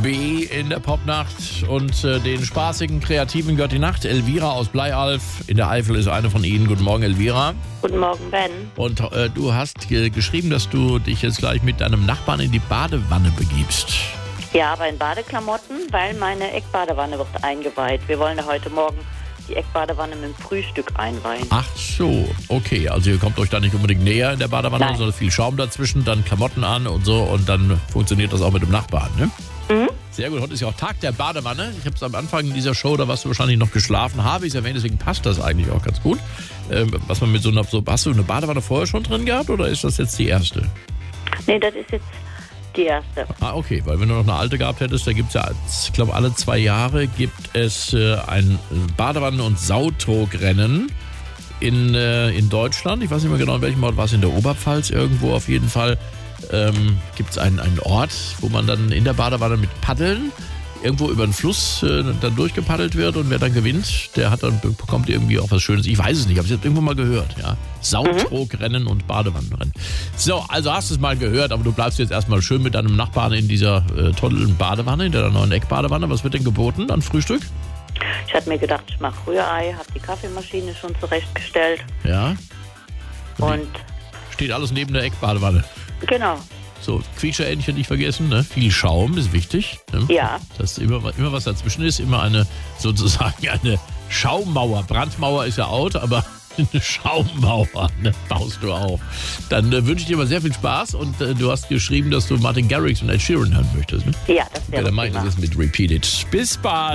B in der Popnacht und den spaßigen, kreativen gehört die Nacht. Elvira aus Bleialf in der Eifel ist eine von Ihnen. Guten Morgen, Elvira. Guten Morgen, Ben. Und du hast geschrieben, dass du dich jetzt gleich mit deinem Nachbarn in die Badewanne begibst. Ja, aber in Badeklamotten, weil meine Eckbadewanne wird eingeweiht. Wir wollen ja heute Morgen die Eckbadewanne mit dem Frühstück einweihen. Ach so, okay. Also ihr kommt euch da nicht unbedingt näher in der Badewanne, Nein. sondern viel Schaum dazwischen, dann Klamotten an und so und dann funktioniert das auch mit dem Nachbarn, ne? Mhm. Sehr gut, heute ist ja auch Tag der Badewanne. Ich habe es am Anfang dieser Show, da warst du wahrscheinlich noch geschlafen, habe ich es erwähnt, deswegen passt das eigentlich auch ganz gut. Was man mit so einer, hast du eine Badewanne vorher schon drin gehabt oder ist das jetzt die erste? Nee, das ist jetzt die erste. Ah, okay, weil wenn du noch eine alte gehabt hättest, da gibt es ja, ich glaube, alle 2 Jahre gibt es ein Badewannen- und Sautrogrennen in Deutschland. Ich weiß nicht mehr genau, in welchem Ort war es, in der Oberpfalz irgendwo auf jeden Fall. Gibt es einen Ort, wo man dann in der Badewanne mit Paddeln irgendwo über den Fluss dann durchgepaddelt wird und wer dann gewinnt, der hat dann bekommt irgendwie auch was Schönes. Ich weiß es nicht, habe es jetzt irgendwo mal gehört. Ja, Sautrogrennen und Badewannenrennen. So, also hast du es mal gehört, aber du bleibst jetzt erstmal schön mit deinem Nachbarn in dieser tollen Badewanne, in der neuen Eckbadewanne. Was wird denn geboten an Frühstück? Ich hatte mir gedacht, ich mache Rührei, habe die Kaffeemaschine schon zurechtgestellt. Ja. Und Steht alles neben der Eckbadewanne. genau, So, Quietscheentchen nicht vergessen, ne? Viel Schaum ist wichtig. Ne? ja. Dass immer was dazwischen ist, immer eine Schaummauer. Brandmauer ist ja out, aber eine Schaummauer, ne, baust du auf. Dann wünsche ich dir mal sehr viel Spaß und du hast geschrieben, dass du Martin Garrix und Ed Sheeran hören möchtest. Ne? Ja, das wäre Ja, dann mache ich das jetzt mit Repeat It. Bis bald!